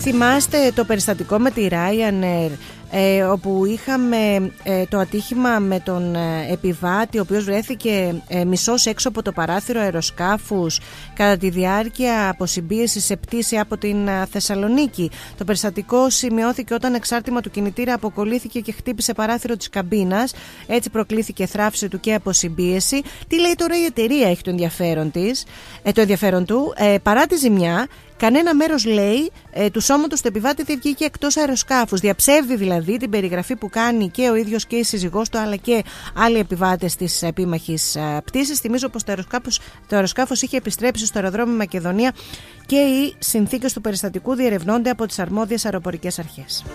Θυμάστε το περιστατικό με τη Ryanair, όπου είχαμε το ατύχημα με τον επιβάτη, ο οποίος βρέθηκε μισός έξω από το παράθυρο αεροσκάφους κατά τη διάρκεια αποσυμπίεσης σε πτήση από την Θεσσαλονίκη. Το περιστατικό σημειώθηκε όταν εξάρτημα του κινητήρα αποκολλήθηκε και χτύπησε παράθυρο της καμπίνας. Έτσι προκλήθηκε θράψη του και αποσυμπίεση. Τι λέει τώρα η εταιρεία? Έχει το ενδιαφέρον του. Παρά τη ζημιά, κανένα μέρος, λέει, του σώματος του επιβάτη δεν βγήκε εκτός αεροσκάφους. Διαψεύδει δηλαδή την περιγραφή που κάνει και ο ίδιος και η σύζυγός του, αλλά και άλλοι επιβάτες της επίμαχης πτήσης. Θυμίζω πως το αεροσκάφος είχε επιστρέψει στο αεροδρόμιο Μακεδονία και οι συνθήκες του περιστατικού διερευνώνται από τις αρμόδιες αεροπορικές αρχές.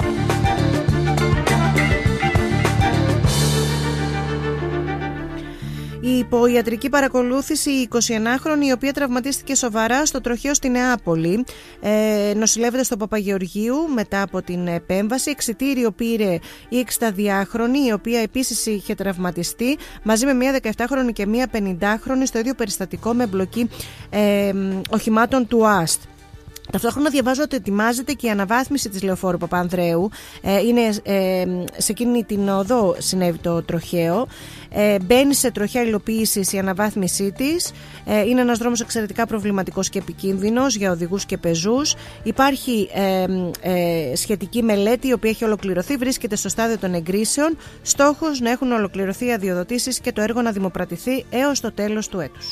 Η υποϊατρική παρακολούθηση, η 21χρονη, η οποία τραυματίστηκε σοβαρά στο τροχαίο στη Νεάπολη, νοσηλεύεται στο Παπαγεωργίου μετά από την επέμβαση. Εξιτήριο πήρε η 62χρονη, η οποία επίσης είχε τραυματιστεί, μαζί με μια 17χρονη και μια 50χρονη στο ίδιο περιστατικό με εμπλοκή οχημάτων του ΑΣΤ. Ταυτόχρονα διαβάζω ότι ετοιμάζεται και η αναβάθμιση της λεωφόρου Παπανδρέου. Είναι σε εκείνη την οδό συνέβη το τροχαίο. Μπαίνει σε τροχιά υλοποίησης η αναβάθμισή της. Είναι ένας δρόμος εξαιρετικά προβληματικός και επικίνδυνος για οδηγούς και πεζούς. Υπάρχει σχετική μελέτη, η οποία έχει ολοκληρωθεί, βρίσκεται στο στάδιο των εγκρίσεων. Στόχος να έχουν ολοκληρωθεί οι αδειοδοτήσεις και το έργο να δημοπρατηθεί έως το τέλος του έτους.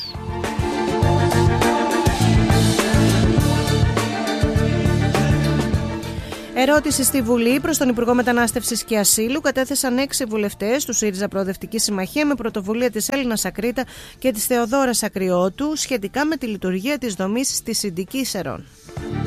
Ερώτηση στη Βουλή προς τον Υπουργό Μετανάστευσης και Ασύλου κατέθεσαν 6 βουλευτές του ΣΥΡΙΖΑ Προοδευτική Συμμαχία με πρωτοβουλία της Έλληνας Ακρίτα και της Θεοδόρας Ακριώτου σχετικά με τη λειτουργία της δομής της Συντικής Ερών.